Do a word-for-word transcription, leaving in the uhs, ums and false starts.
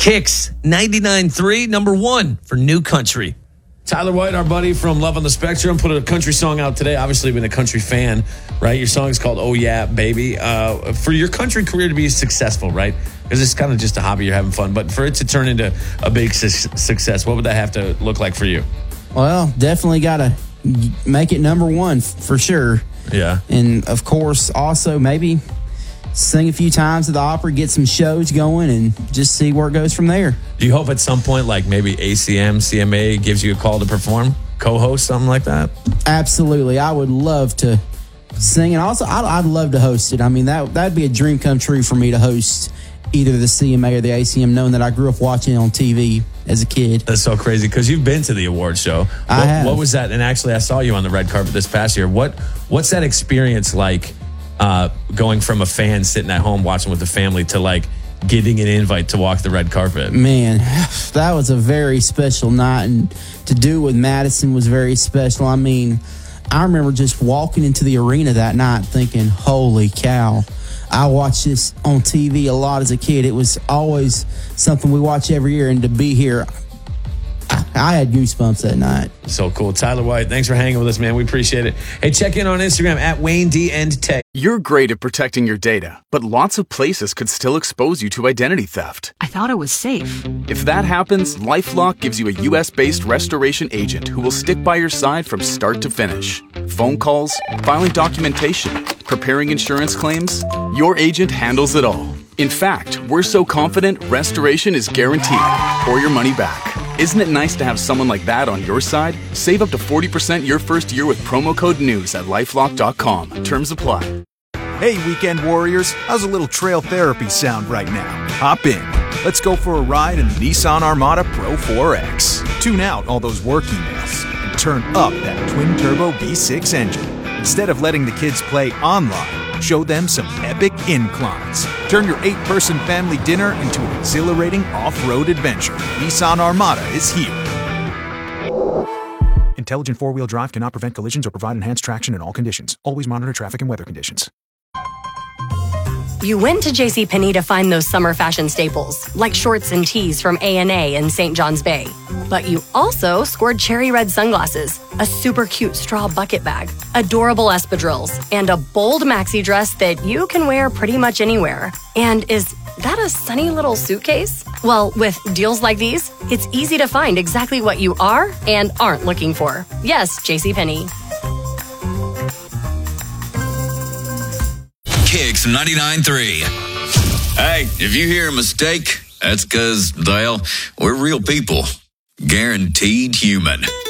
Kicks ninety-nine point three, number one for New Country. Tyler White, our buddy from Love on the Spectrum, put a country song out today. Obviously, been a country fan, right? Your song is called Oh Yeah, Baby. Uh, for your country career to be successful, right? Because it's kind of just a hobby, you're having fun. But for it to turn into a big su- success, what would that have to look like for you? Well, definitely got to make it number one f- for sure. Yeah. And, of course, also maybe sing a few times at the opera, get some shows going, and just see where it goes from there. Do you hope at some point, like maybe A C M, C M A gives you a call to perform, co-host, something like that? Absolutely. I would love to sing. And also, I'd, I'd love to host it. I mean, that, that'd be a dream come true for me to host either the C M A or the A C M, knowing that I grew up watching it on T V as a kid. That's so crazy because you've been to the award show. I what, have. What was that? And actually, I saw you on the red carpet this past year. What What's that experience like uh, going from a fan sitting at home watching with the family to like getting an invite to walk the red carpet? Man, that was a very special night, and to do with Madison was very special. I mean, I remember just walking into the arena that night thinking, holy cow. I watched this on T V a lot as a kid. It was always something we watch every year, and to be here, I, I had goosebumps that night. So cool. Tyler White, thanks for hanging with us, man. We appreciate it. Hey, check in on Instagram at Wayne D and Tech. You're great at protecting your data, but lots of places could still expose you to identity theft. I thought it was safe. If that happens, LifeLock gives you a U S-based restoration agent who will stick by your side from start to finish. Phone calls, filing documentation, preparing insurance claims, your agent handles it all. In fact, we're so confident restoration is guaranteed or your money back. Isn't it nice to have someone like that on your side? Save up to forty percent your first year with promo code NEWS at lifelock dot com. Terms apply. Hey, weekend warriors, how's a little trail therapy sound right now? Hop in. Let's go for a ride in the Nissan Armada Pro four X. Tune out all those work emails and turn up that twin-turbo V six engine. Instead of letting the kids play online, show them some epic inclines. Turn your eight-person family dinner into an exhilarating off-road adventure. Nissan Armada is here. Intelligent four-wheel drive cannot prevent collisions or provide enhanced traction in all conditions. Always monitor traffic and weather conditions. You went to JCPenney to find those summer fashion staples, like shorts and tees from A and A in Saint John's Bay. But you also scored cherry red sunglasses, a super cute straw bucket bag, adorable espadrilles, and a bold maxi dress that you can wear pretty much anywhere. And is that a sunny little suitcase? Well, with deals like these, it's easy to find exactly what you are and aren't looking for. Yes, JCPenney. Kicks ninety-nine point three. Hey, if you hear a mistake, that's because, well, we're real people. Guaranteed human.